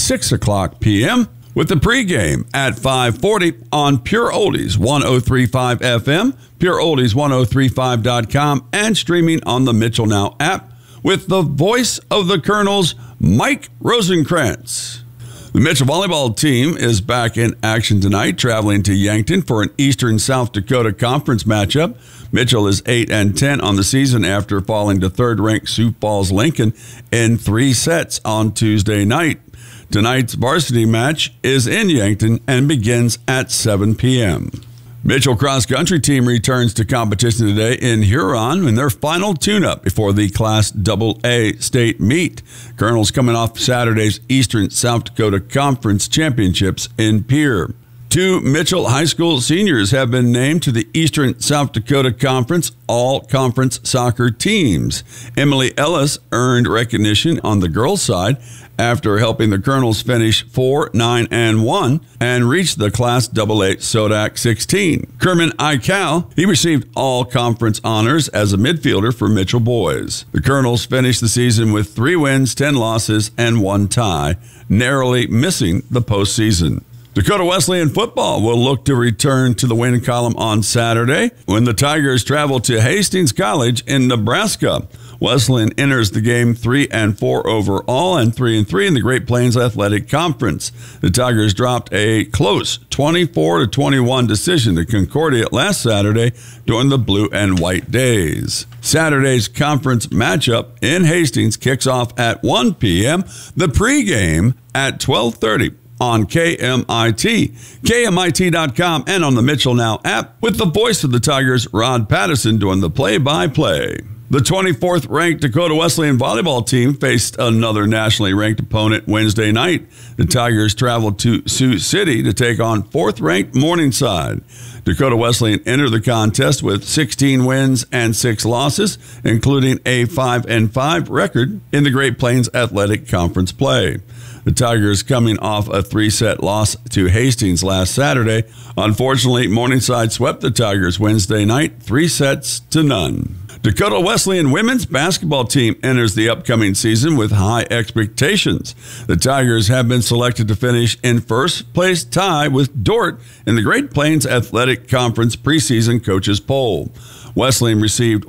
6 o'clock p.m., with the pregame at 5:40 on Pure Oldies 103.5 FM, pureoldies1035.com, and streaming on the Mitchell Now app with the voice of the Colonels, Mike Rosenkrantz. The Mitchell volleyball team is back in action tonight, traveling to Yankton for an Eastern South Dakota Conference matchup. Mitchell is 8-10 on the season after falling to third-ranked Sioux Falls Lincoln in 3 sets on Tuesday night. Tonight's varsity match is in Yankton and begins at 7 p.m. Mitchell cross-country team returns to competition today in Huron in their final tune-up before the Class AA state meet. Colonels coming off Saturday's Eastern South Dakota Conference Championships in Pierre. 2 Mitchell High School seniors have been named to the Eastern South Dakota Conference All-Conference Soccer teams. Emily Ellis earned recognition on the girls' side after helping the Colonels finish 4-9-1 and reach the Class AA Sodak 16. Kerman Eichel, he received all-conference honors as a midfielder for Mitchell boys. The Colonels finished the season with 3 wins, 10 losses, and 1 tie, narrowly missing the postseason. Dakota Wesleyan football will look to return to the win column on Saturday when the Tigers travel to Hastings College in Nebraska. Wesleyan enters the game 3-4 overall and 3-3 in the Great Plains Athletic Conference. The Tigers dropped a close 24-21 decision to Concordia last Saturday during the Blue and White Days. Saturday's conference matchup in Hastings kicks off at 1 p.m. The pregame at 12:30. On KMIT, KMIT.com, and on the Mitchell Now app with the voice of the Tigers, Rod Patterson, doing the play-by-play. The 24th ranked Dakota Wesleyan volleyball team faced another nationally ranked opponent Wednesday night. The Tigers traveled to Sioux City to take on 4th ranked Morningside. Dakota Wesleyan entered the contest with 16 wins and 6 losses, including a 5-5 record in the Great Plains Athletic Conference play. The Tigers coming off a 3-set loss to Hastings last Saturday. Unfortunately, Morningside swept the Tigers Wednesday night 3-0. Dakota Wesleyan women's basketball team enters the upcoming season with high expectations. The Tigers have been selected to finish in first place tie with Dordt in the Great Plains Athletic Conference preseason coaches poll. Wesleyan received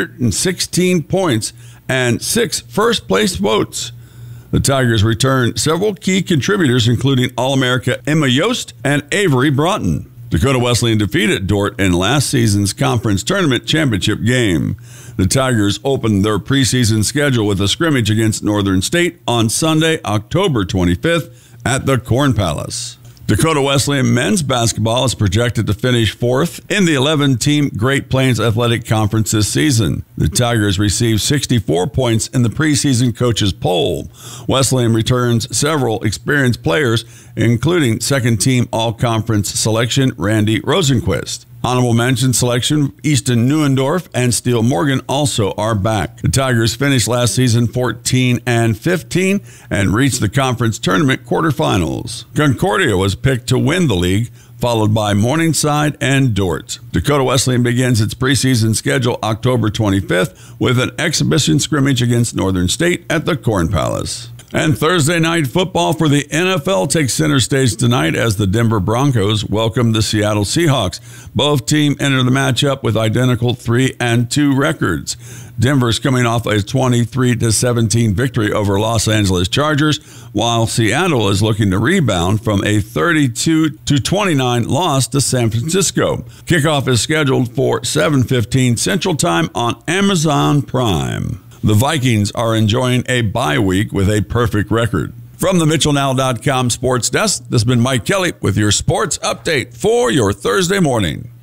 116 points and 6 first-place votes. The Tigers returned several key contributors, including All-America Emma Yost and Avery Broughton. Dakota Wesleyan defeated Dordt in last season's conference tournament championship game. The Tigers opened their preseason schedule with a scrimmage against Northern State on Sunday, October 25th at the Corn Palace. Dakota Wesleyan men's basketball is projected to finish 4th in the 11-team Great Plains Athletic Conference this season. The Tigers received 64 points in the preseason coaches poll. Wesleyan returns several experienced players, including second-team all-conference selection Randy Rosenquist. Honorable mention selection Easton Neuendorf and Steele Morgan also are back. The Tigers finished last season 14-15 and reached the conference tournament quarterfinals. Concordia was picked to win the league, followed by Morningside and Dordt. Dakota Wesleyan begins its preseason schedule October 25th with an exhibition scrimmage against Northern State at the Corn Palace. And Thursday night football for the NFL takes center stage tonight as the Denver Broncos welcome the Seattle Seahawks. Both teams enter the matchup with identical 3-2 records. Denver's coming off a 23-17 victory over Los Angeles Chargers, while Seattle is looking to rebound from a 32-29 loss to San Francisco. Kickoff is scheduled for 7:15 Central Time on Amazon Prime. The Vikings are enjoying a bye week with a perfect record. From the MitchellNow.com sports desk, this has been Mike Kelly with your sports update for your Thursday morning.